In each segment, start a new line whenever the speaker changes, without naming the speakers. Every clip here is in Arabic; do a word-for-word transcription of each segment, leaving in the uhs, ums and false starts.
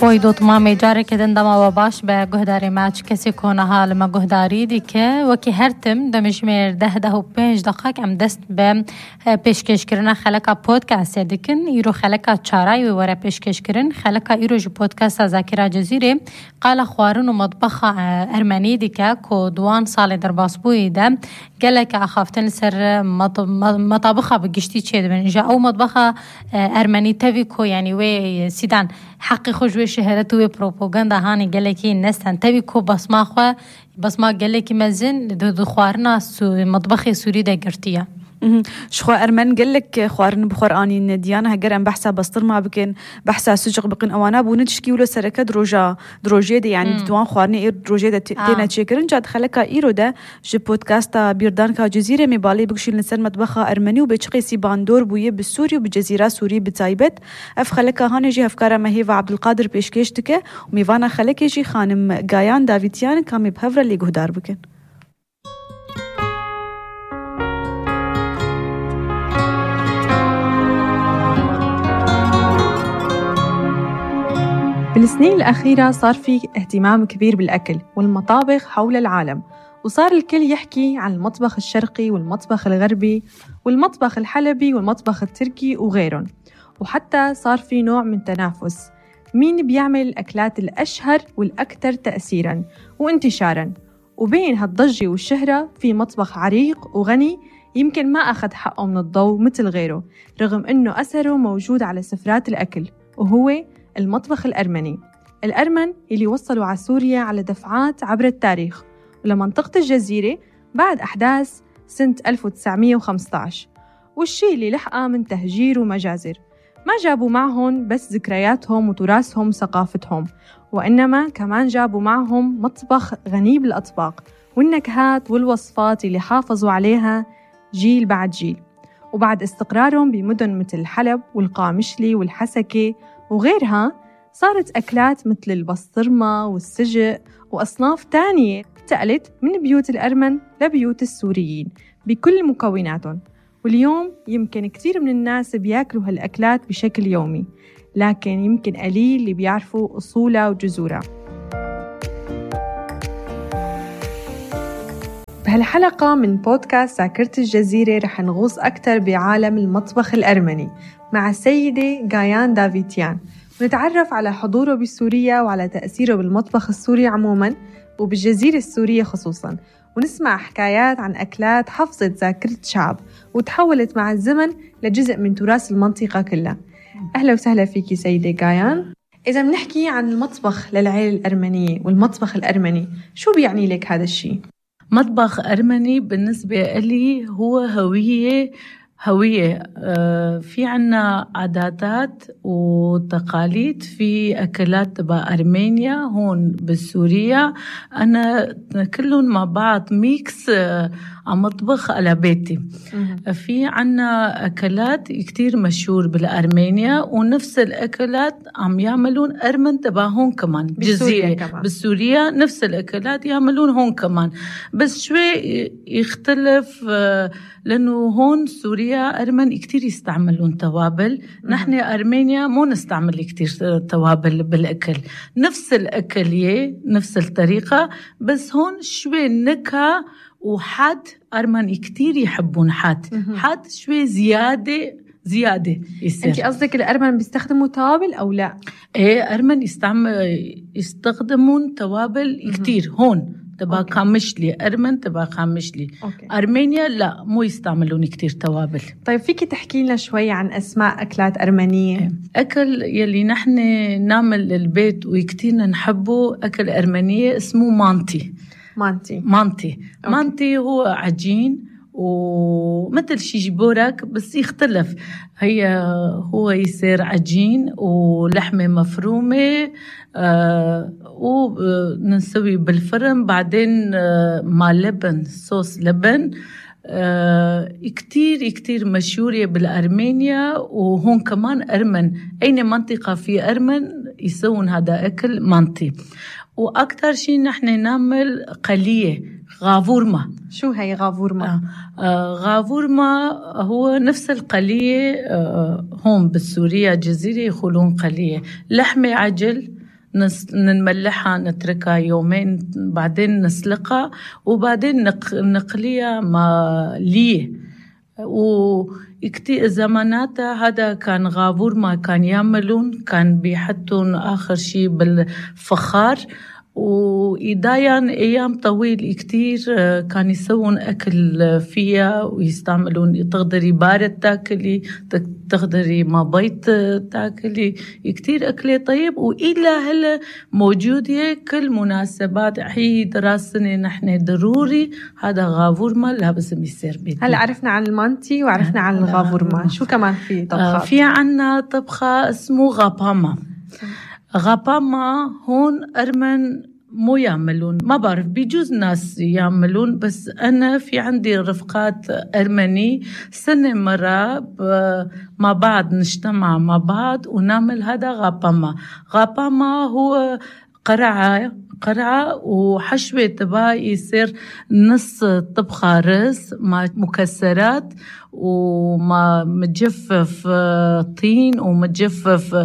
ويدوت مامي جاري كدن دما وباش به گهداری ماچ کسی کنه حال ما گهداری دی که وکی هرتم دمشمیر ده ده و پنج دقیقه ام دست به پیشکش کردن خلقا پودکست دیکن ایرو خلقا چارای و وره پیشکش کردن خلقا ایرو جو پودکست ذاکره جزیره قال خوارن و مطبخ ارمنی دی که کو دوان سال در باسبوی ده گله که اخافتن سر مطابخه بگشتی چه دبن جا او مطبخ ارمنی تاوی کو یعنی وی سیدان حقی خوشوی شهرت و پروپاگاندا هانی گله کی نستن تاوی کو بس ما خو بس ما گله کی مزن دو خوارنا مطبخ سوری ده گرتیه
شخوا أرمن قال لك خوارن بخوراني ديانا هجرن بحثها بسطر ما بكن بحثها سجق بكن أوانا بونتشكي ولا سركة دروجة دروجة دي يعني دوان خوارني إير دروجة ده تينا تشكرن جاد خلكا إيرو ده جو بودكاستا بيردان كا جزيرة مبالي بكشيل نسر مطبخة أرمني وبتشقي سيبان دور بويه بالسوري وبجزيرة سوري بتايبت أف خلكا هاني جي أفكار مهيفة عبد القادر بيشكيشتك وميفانا خلكي جي خانم جايان دافيتيان كامي بهفرة اللي جهدار بكن.
بالسنين الأخيرة صار في اهتمام كبير بالأكل والمطابخ حول العالم، وصار الكل يحكي عن المطبخ الشرقي والمطبخ الغربي والمطبخ الحلبي والمطبخ التركي وغيرهم، وحتى صار في نوع من تنافس مين بيعمل الأكلات الأشهر والأكثر تأثيراً وانتشاراً. وبين هالضجة والشهرة في مطبخ عريق وغني يمكن ما أخذ حقه من الضوء مثل غيره، رغم أنه أثره موجود على سفرات الأكل، وهو المطبخ الأرمني. الأرمن اللي وصلوا على سوريا على دفعات عبر التاريخ ولمنطقة الجزيرة بعد أحداث سنة ألف وتسعمية وخمسة عشر، والشيء اللي لحقه من تهجير ومجازر ما جابوا معهم بس ذكرياتهم وتراثهم وثقافتهم، وإنما كمان جابوا معهم مطبخ غني بالأطباق والنكهات والوصفات اللي حافظوا عليها جيل بعد جيل. وبعد استقرارهم بمدن مثل حلب والقامشلي والحسكة وغيرها صارت أكلات مثل البسطرمة والسجق وأصناف تانية انتقلت من بيوت الأرمن لبيوت السوريين بكل مكوناتهم. واليوم يمكن كثير من الناس بياكلوا هالأكلات بشكل يومي، لكن يمكن قليل اللي بيعرفوا أصولها وجذورها. بهالحلقة من بودكاست ذاكرة الجزيرة رح نغوص أكثر بعالم المطبخ الأرمني مع السيدة جايان دافيتيان، ونتعرف على حضوره بسوريا وعلى تأثيره بالمطبخ السوري عموماً وبالجزيرة السورية خصوصاً، ونسمع حكايات عن أكلات حفظت ذاكرة شعب وتحولت مع الزمن لجزء من تراث المنطقة كلها. أهلا وسهلا فيكي سيدة جايان. إذا بنحكي عن المطبخ للعائلة الأرمنية والمطبخ الأرمني، شو بيعني لك هذا الشيء؟
مطبخ أرمني بالنسبة لي هو هوية هوية في عنا عادات وتقاليد في أكلات تبع أرمينيا هون بالسوريا. أنا كلهم مع بعض ميكس عم أطبخ على بيتي. في عنا أكلات كتير مشهور بالأرمينيا ونفس الأكلات عم يعملون أرمن تبع هون كمان جزيرة بالسوريا، نفس الأكلات يعملون هون كمان، بس شوي يختلف لأنه هون سوريا أرمن كتير يستعملون توابل، نحن أرمينيا مو نستعمل كتير توابل بالأكل، نفس الأكلية نفس الطريقة، بس هون شوي نكهة وحاد. أرمن كتير يحبون حاد حاد شوي زيادة زيادة يصير.
أنت قصدك الأرمن بيستخدموا توابل أو لا؟
إيه أرمن يستعمل يستخدمون توابل كتير هون تبع قامشلي، أرمن تبع قامشلي. أرمينيا لا مو يستعملون كتير توابل.
طيب فيكي تحكي لنا شوي عن أسماء أكلات أرمنية؟
أكل يلي نحن نعمل للبيت وكتير نحبه أكل أرمنية اسمه مانتي.
مانتي
مانتي أوكي. مانتي هو عجين ومثل شي بورك بس يختلف، هي هو يصير عجين ولحمة مفرومة آه ونسوي بالفرن، بعدين آه مع لبن صوص لبن. آه كتير كتير مشهورة بالأرمينيا وهون كمان أرمن، أي منطقة في أرمن يسوون هذا أكل مانتي. وأكتر شيء نحن نعمل قلية غافورما.
شو هي غافورما؟
آه آه غافورما هو نفس القلية آه هون بالسوريا جزيرة يقولون قلية، لحمة عجل نملحها نتركها يومين بعدين نسلقها وبعدين نق... نقليها ما ليه. وكتير زماناتها هذا كان غابور ما كان يعملون، كان بيحطون آخر شيء بالفخار، وإدايان أيام طويل كتير كان يسوون أكل فيها ويستعملون، تقدري بارد تاكلي، تقدري ما بيت تاكلي، كتير أكلي طيب. وإلا هلا موجودة كل مناسبات عيد راس سنة نحن ضروري هذا غافور ما لازم يصير بيتنا.
هلا عرفنا عن المانتي وعرفنا عن الغافور ما، شو كمان في طبخات؟
في عنا طبخة اسمه غاباما. غاباما هون أرمن مو يعملون، ما بعرف بيجوز ناس يعملون، بس أنا في عندي رفقات أرمني سنة مرة مع بعض نجتمع مع بعض ونعمل هذا غاباما. غاباما هو قرعة قرعة وحشوة تبع يصير نص طبخة رز مع مكسرات وما متجفف طين ومتجفف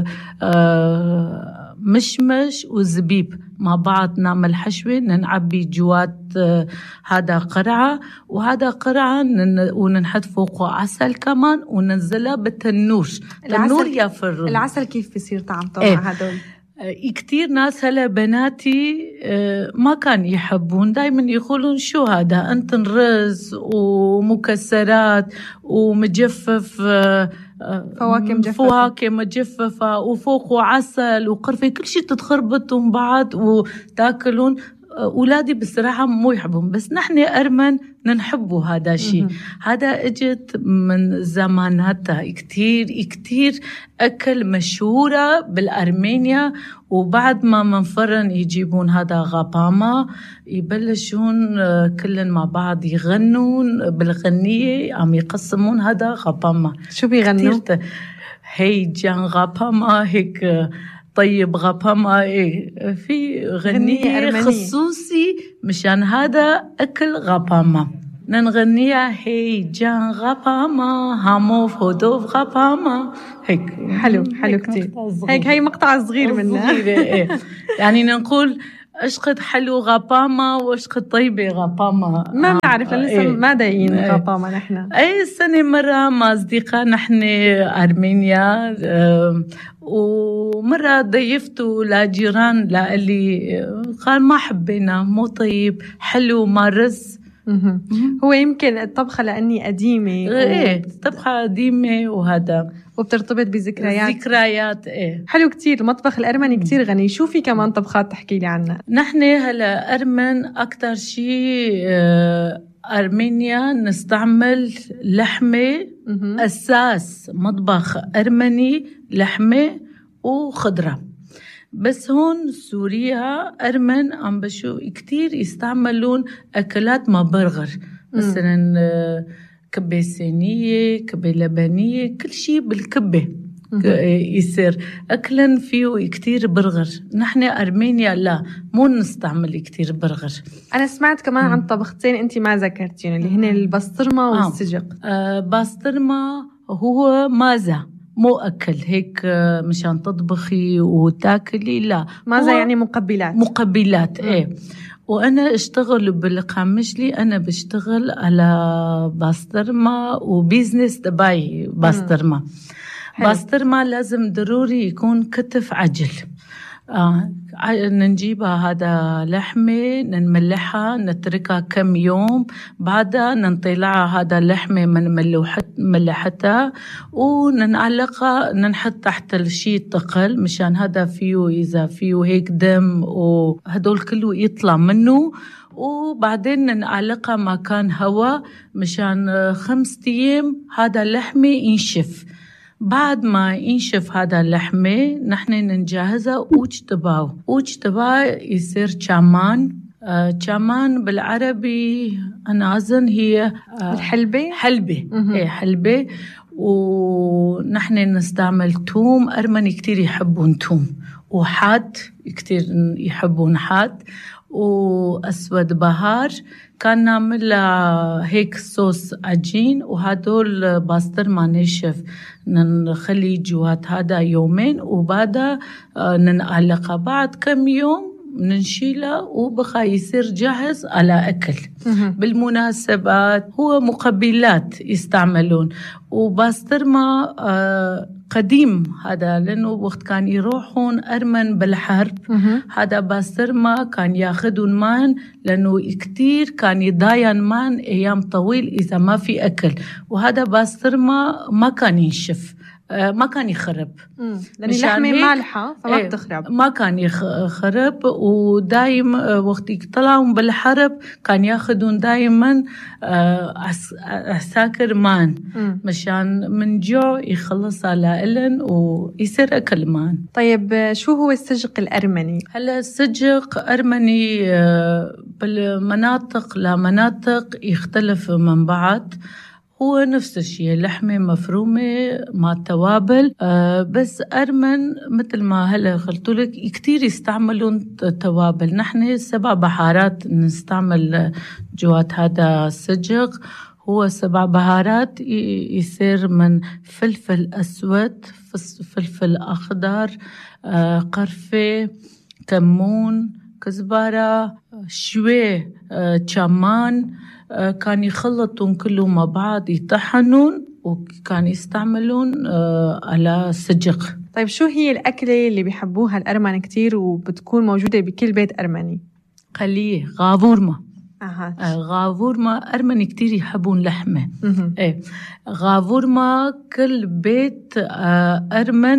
مشمش وزبيب مع بعض، نعمل حشوة ننعبي جوات هذا قرعة، وهذا قرعة وننحط فوقه عسل كمان وننزلها بالتنور. التنور يفر.
العسل كيف بيصير طعم طبعا؟
ايه.
هدول
كتير ناس هلا بناتي ما كان يحبون، دايما يقولون شو هذا انت رز ومكسرات ومجفف
فواكه مجففة
فواكه مجففة وفوقه عسل وقرفة، كل شيء تتخربطون بعض وتاكلون. أولادي بصراحة مو يحبون، بس نحن أرمن ننحبوا هذا الشيء. هذا اجت من زماناتها كتير كتير أكل مشهورة بالأرمينيا، وبعد ما منفرن يجيبون هذا غاباما يبلشون كلن مع بعض يغنون بالغنية، عم يقسمون هذا غاباما.
شو بيغنوا؟
هي جان غاباما هيك طيب غاباما، إيه في غنية خصوصي مشان هذا أكل غاباما ننغنيها. هي جان غاباما هاموف هدوف غاباما هيك.
حلو حلو كتير هيك. هي مقطع صغير منها.
إيه. يعني نقول أشقد حلو غاباما وأشقد طيبة غاباما.
ما نعرف لسه إيه. ما دايين إيه. غاباما نحن
أي سنة مرة مع أصدقاء نحن أرمينيا، ومرة ضيفته لجيران لقلي قال ما حبينا مو طيب حلو ما رز.
هو يمكن الطبخة لأني قديمة.
إيه طبخة قديمة وهذا
وبترتبط بذكريات
ذكريات. إيه
حلو كتير. المطبخ الأرمني كتير غني. شو في كمان طبخات تحكي لي عنها؟
نحن هلا أرمن أكتر شيء أرمينيا نستعمل لحمة. أساس مطبخ أرمني لحمة وخضرة. بس هون سوريا أرمن عم بشوف كتير يستعملون أكلات ما برغر، مثلا كبة صينية كبة لبنية كل شيء بالكبة يصير أكلا فيه كتير برغر. نحن أرمينيا لا مو نستعمل كتير برغر.
أنا سمعت كمان عن طبختين أنت ما ذكرتين اللي هن البسطرمة والسجق.
آه. بسطرمة هو مازة مو أكل هيك مشان تطبخي وتاكلي، لا
مازة يعني مقبلات.
مقبلات. إيه. وأنا اشتغل بالقامشلي، أنا بشتغل على بسطرمة وبيزنس تبعي بسطرمة. بسطرمة لازم ضروري يكون كتف عجل. آه. ننجيبها هذا لحمة نملحها نتركها كم يوم، بعدها ننطلعها هذا اللحمة من ملحتها وننعلقها ننحط تحت الشيء الثقل مشان هذا فيه إذا فيه هيك دم وهدول كله يطلع منه، وبعدين ننعلقها مكان هواء مشان خمسة أيام هذا اللحمة ينشف. بعد ما ينشف هذا اللحمة نحن نجهزها اوج تباو. اوج تباو يصير شامان. آه شامان بالعربي أنا أظن هي
آه الحلبة.
حلبة. إيه حلبة. ونحن نستعمل توم. أرمني كتير يحبون توم، وحاد كتير يحبون حاد، وأسود بهار. كان نعمل هيك صوص عجين، وهدول باسترما نشف نخلي جوات هذا يومين، وبعدها ننقلقها بعد كم يوم ننشيله وبقى يصير جاهز على أكل. بالمناسبات هو مقبلات يستعملون. وباسترما قديم هذا، لأنه وقت كان يروحون أرمن بالحرب هذا باسترما كان ياخدون مان، لأنه كتير كان يضاين مان أيام طويل إذا ما في أكل. وهذا باسترما ما كان ينشف، ما كان يخرب،
لأن اللحمة مالحة فما ايه بتخرب،
ما كان يخرب. ودايم وقت يطلعون بالحرب كان ياخدون دايما عساكر مان مم. مشان من جوع يخلص على إلن ويصير أكل مان.
طيب شو هو السجق الأرمني؟
هلا السجق أرمني بالمناطق لمناطق يختلف من بعض. هو نفس الشيء، لحمة مفرومة مع توابل، آه بس أرمن مثل ما هلا قلت لك كتير يستعملون توابل. نحن سبع بهارات نستعمل جوات هذا السجق. هو سبع بهارات يصير من فلفل أسود، فلفل أخضر، آه قرفة، كمون، كزبرة، شوي آه كمان. كان يخلطون كله مع بعض، يطحنون، وكان يستعملون على سجق.
طيب شو هي الأكلة اللي بيحبوها الأرمن كتير وبتكون موجودة بكل بيت أرمني؟
خليه غافورما.
أها.
غافورما أرمني كتير يحبون لحمة. إيه غافورما كل بيت أرمن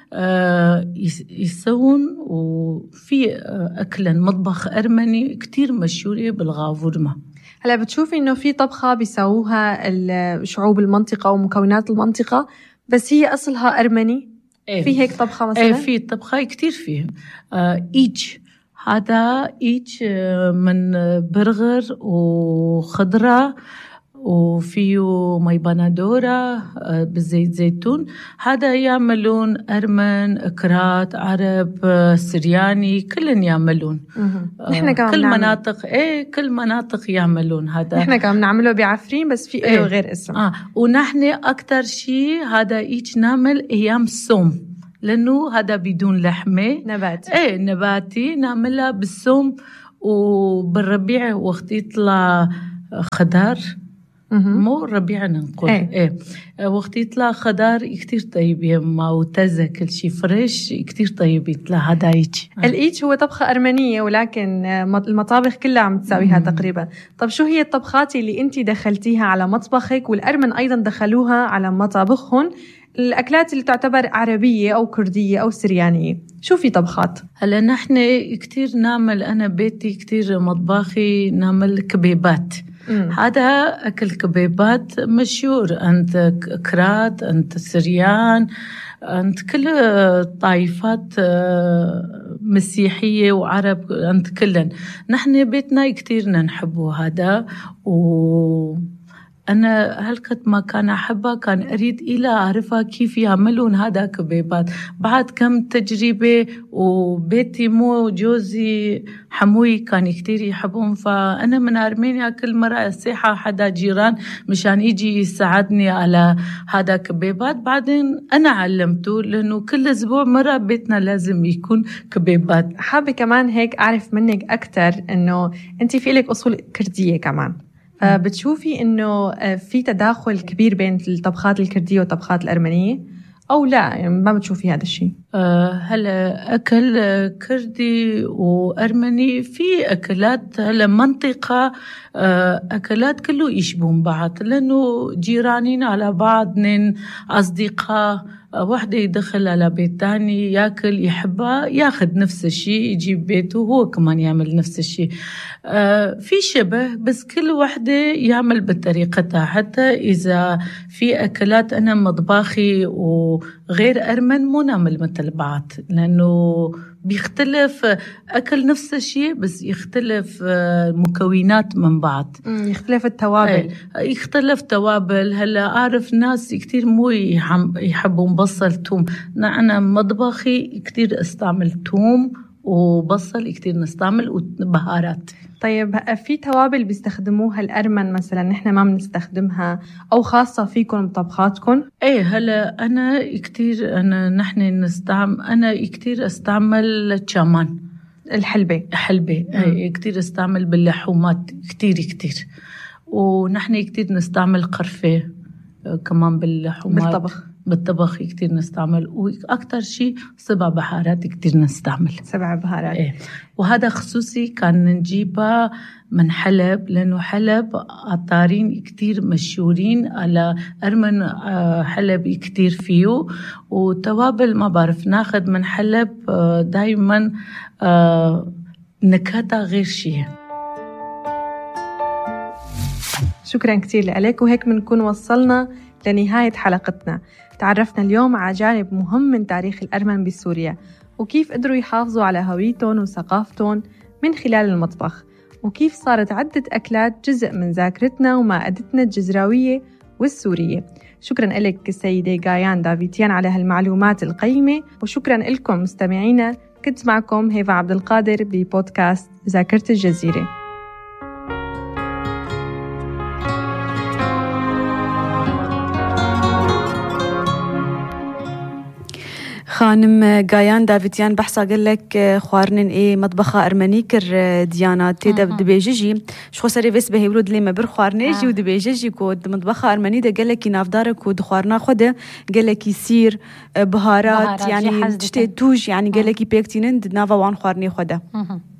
يسوون، وفي أكلا مطبخ أرمني كتير مشهورة بالغافورما.
هلا بتشوفي إنه في طبخة بيسووها شعوب المنطقة ومكونات المنطقة بس هي أصلها أرمني؟
إيه.
في هيك طبخة مثلا؟
إيه في طبخة كتير فيه. آه إيج، هذا إيج من برغر وخضرة وفيه مي بندورة بالزيت زيتون. هذا يعملون أرمن، إكرات، عرب، سرياني، كلن يعملون.
نحن كمان
كل
نعمل.
مناطق إيه كل مناطق يعملون هذا.
نحن كمان نعمله بعفرين بس في إيه غير اسم.
آه ونحن أكتر شيء هذا إيش نعمل أيام الصوم، لأنه هذا بدون لحمة،
نباتي.
إيه نباتي، نعملها بالصوم. وبالربيع وقت يطلع خضار، مو ربيع نقول ايه, ايه. وقت يطلع خضار كتير طيب، يما وتزة كل شيء فريش كتير طيب يطلع هذا ايج.
الايج هو طبخة أرمنية ولكن المطابخ كلها عم تساويها تقريبا. طب شو هي الطبخات اللي انتي دخلتيها على مطبخك والأرمن ايضا دخلوها على مطابخهم، الأكلات اللي تعتبر عربية أو كردية أو سريانية؟ شو في طبخات؟
هلا نحن كتير نعمل، أنا بيتي كتير مطبخي نعمل كبيبات. مم. هذا أكل كبيبات مشهور عند كرات، عند سريان، عند كل طائفات مسيحية وعرب، عند كلن. نحن بيتنا كتير نحبه هذا. و أنا هلكت ما كان أحبها، كان أريد إلى أعرفها كيف يعملون هذا كبيبات. بعد كم تجربة، وبيتي مو جوزي حموي كان كتير يحبون، فأنا من أرمينيا كل مرة أسيحة حدا جيران مشان يجي يساعدني على هذا كبيبات. بعدين أنا علمته، لأنه كل أسبوع مرة بيتنا لازم يكون كبيبات.
حابة كمان هيك أعرف منك أكتر إنه أنتي في لك أصول كردية كمان، بتشوفي إنه في تداخل كبير بين الطبخات الكردية والطبخات الأرمنية أو لا؟ يعني ما بتشوفي هذا الشيء؟
أه هلا أكل كردي وأرمني في أكلات، هلا منطقة أه أكلات كله يشبهون بعض، لأنه جيرانين على بعض، نين أصدقاء. واحدة يدخل على بيت تاني ياكل يحبها، ياخد نفس الشيء يجيب بيته هو كمان يعمل نفس الشيء. آه في شبه، بس كل واحدة يعمل بطريقتها. حتى إذا في أكلات أنا مطبخي وغير أرمن مو نعمل مثل بعض، لأنه بيختلف أكل نفس الشيء بس يختلف مكونات من بعض،
يختلف التوابل،
يختلف توابل. هلا أعرف ناس كتير مو يحبون بصل توم، أنا مطبخي كتير استعمل توم وبصل كتير نستعمل وبهارات.
طيب في توابل بيستخدموها الأرمن مثلا نحن ما بنستخدمها أو خاصة فيكم بطبخاتكم؟
ايه هلا أنا كتير أنا نحن نستعمل أنا كتير استعمل شامان
الحلبة
حلبة ايه كتير استعمل باللحومات كتير كتير، ونحن كتير نستعمل قرفة كمان باللحومات
بالطبخ
بالطبخ كتير نستعمل، وأكتر شيء سبع بهارات كتير نستعمل
سبع بهارات
إيه. وهذا خصوصي كان نجيبها من حلب، لأنه حلب عطارين كتير مشهورين على أرمن حلب كتير فيه، وتوابل ما بعرف ناخد من حلب دايما نكهتها غير شيء.
شكرا كتير لك، وهيك بنكون وصلنا لنهاية حلقتنا. تعرفنا اليوم على جانب مهم من تاريخ الأرمن بسوريا، وكيف قدروا يحافظوا على هويتهم وثقافتهم من خلال المطبخ، وكيف صارت عدة أكلات جزء من ذاكرتنا ومائدتنا الجزراوية والسورية. شكرا لك السيدة غايان دافيتيان على هالمعلومات القيمة، وشكرا لكم مستمعينا. كنت معكم هيفا عبد القادر ببودكاست ذاكرة الجزيرة.
خانم غايان دافيتيان بحثا قال لك خوارنن ايه مطبخة أرمني كر ديانات تيدا دبيجيجي شخو سري بس به يولد لي ما برخوارنيجي ودبيجيجي كود مطبخة أرمني ده قال لك نافدارك ودخوارنا خده قال لك يصير بهارات, بهارات يعني تشتي توج يعني قال لك بيكتينن نافا وان خوارني خده.